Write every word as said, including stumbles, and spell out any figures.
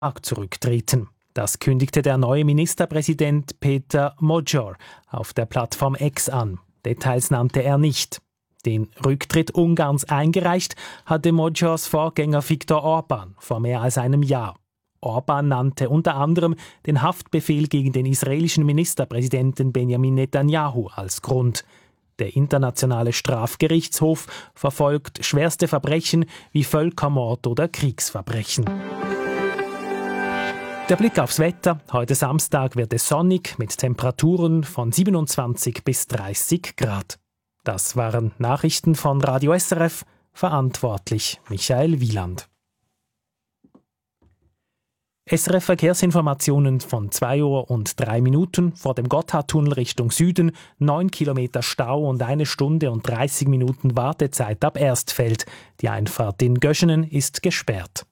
Tag zurücktreten. Das kündigte der neue Ministerpräsident Peter Magyar auf der Plattform X an. Details nannte er nicht. Den Rücktritt Ungarns eingereicht hatte Magyars Vorgänger Viktor Orbán vor mehr als einem Jahr. Orbán nannte unter anderem den Haftbefehl gegen den israelischen Ministerpräsidenten Benjamin Netanyahu als Grund. Der Internationale Strafgerichtshof verfolgt schwerste Verbrechen wie Völkermord oder Kriegsverbrechen. Der Blick aufs Wetter. Heute Samstag wird es sonnig mit Temperaturen von siebenundzwanzig bis dreißig Grad. Das waren Nachrichten von Radio S R F, verantwortlich Michael Wieland. S R F-Verkehrsinformationen von zwei Uhr und drei Minuten vor dem Gotthardtunnel Richtung Süden, neun Kilometer Stau und eine Stunde und dreißig Minuten Wartezeit ab Erstfeld. Die Einfahrt in Göschenen ist gesperrt.